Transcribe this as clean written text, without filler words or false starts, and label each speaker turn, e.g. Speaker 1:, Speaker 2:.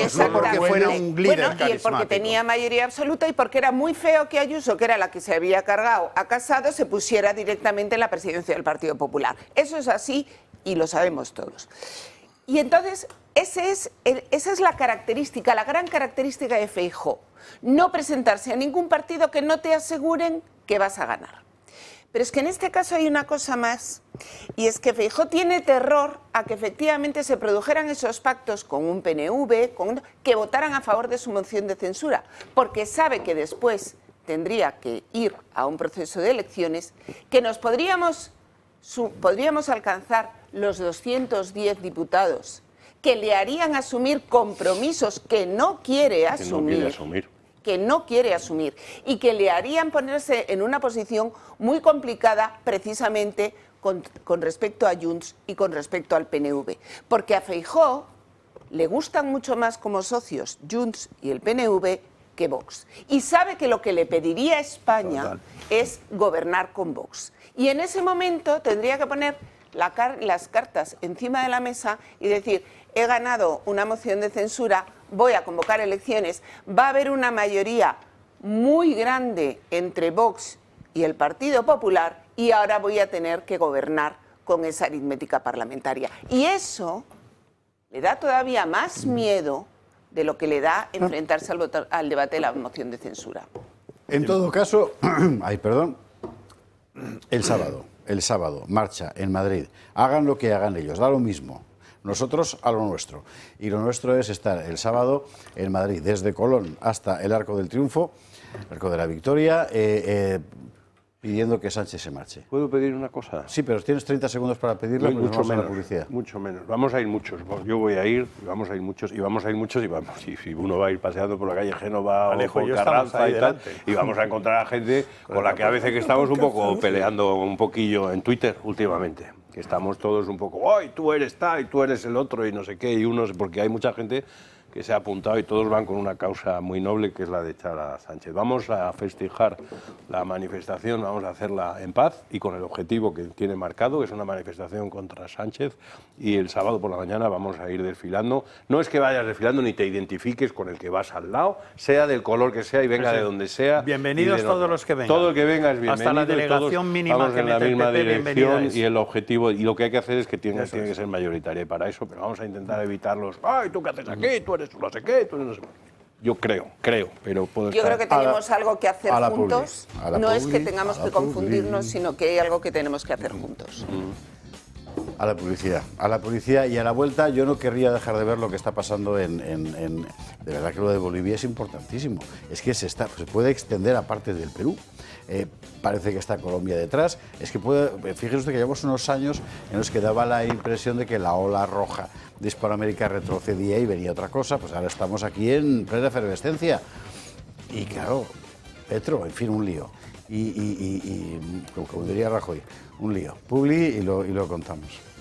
Speaker 1: no porque fuera un líder carismático.
Speaker 2: Y porque tenía mayoría absoluta y porque era muy feo que Ayuso, que era la que se había cargado a Casado, se pusiera directamente en la presidencia del Partido Popular. Eso es así y lo sabemos todos. Y entonces, esa es la característica, la gran característica de Feijóo. No presentarse a ningún partido que no te aseguren que vas a ganar. Pero es que en este caso hay una cosa más, y es que Feijóo tiene terror a que efectivamente se produjeran esos pactos con un PNV, que votaran a favor de su moción de censura, porque sabe que después tendría que ir a un proceso de elecciones, que podríamos alcanzar los 210 diputados, que le harían asumir compromisos que no quiere asumir. Y que le harían ponerse en una posición muy complicada precisamente con respecto a Junts y con respecto al PNV. Porque a Feijóo le gustan mucho más como socios Junts y el PNV que Vox. Y sabe que lo que le pediría a España es gobernar con Vox. Y en ese momento tendría que poner las cartas encima de la mesa y decir, he ganado una moción de censura, voy a convocar elecciones, va a haber una mayoría muy grande entre Vox y el Partido Popular y ahora voy a tener que gobernar con esa aritmética parlamentaria. Y eso le da todavía más miedo de lo que le da enfrentarse al debate de la moción de censura.
Speaker 3: En todo caso, el sábado, marcha en Madrid. Hagan lo que hagan ellos, da lo mismo. Nosotros a lo nuestro. Y lo nuestro es estar el sábado en Madrid, desde Colón hasta el Arco del Triunfo, el Arco de la Victoria, pidiendo que Sánchez se marche.
Speaker 4: ¿Puedo pedir una cosa?
Speaker 3: Sí, pero tienes 30 segundos para pedirlo.
Speaker 4: No, mucho menos,
Speaker 3: publicidad.
Speaker 4: Mucho menos. Vamos a ir muchos. Yo voy a ir, vamos a ir muchos, y vamos a ir muchos, y vamos. Y si uno va a ir paseando por la calle Génova o por Carranza y tal, y vamos a encontrar a gente con la que a veces que estamos un poco peleando un poquillo en Twitter últimamente. Que estamos todos un poco, ¡ay, tú eres tal y tú eres el otro! Y no sé qué, y unos, porque hay mucha gente que se ha apuntado y todos van con una causa muy noble que es la de echar a Sánchez. Vamos a festejar la manifestación, vamos a hacerla en paz y con el objetivo que tiene marcado, que es una manifestación contra Sánchez, y el sábado por la mañana vamos a ir desfilando. No es que vayas desfilando ni te identifiques con el que vas al lado, sea del color que sea y venga de donde sea.
Speaker 1: Bienvenidos todos los que vengan.
Speaker 4: Todo el que venga es bienvenido.
Speaker 1: Hasta la delegación mínima
Speaker 4: vamos
Speaker 1: que
Speaker 4: en la
Speaker 1: mete el
Speaker 4: misma
Speaker 1: PP,
Speaker 4: dirección y el objetivo, y lo que hay que hacer es que tiene que ser mayoritaria para eso, pero vamos a intentar evitar los, ¡ay, tú qué haces aquí! Tú eres no sé qué, tú eres no sé qué. Yo creo, pero puedo
Speaker 2: Yo creo que tenemos algo que hacer juntos. No es que tengamos que confundirnos, sino que hay algo que tenemos que hacer juntos.
Speaker 3: A la policía y a la vuelta yo no querría dejar de ver lo que está pasando de verdad que lo de Bolivia es importantísimo. Es que se puede extender a parte del Perú. Parece que está Colombia detrás. Es que fíjese usted que llevamos unos años en los que daba la impresión de que la ola roja de Hispanoamérica retrocedía y venía otra cosa. Pues ahora estamos aquí en plena efervescencia. Y claro, Petro, en fin, un lío. Y como diría Rajoy, un lío. Publi y lo contamos.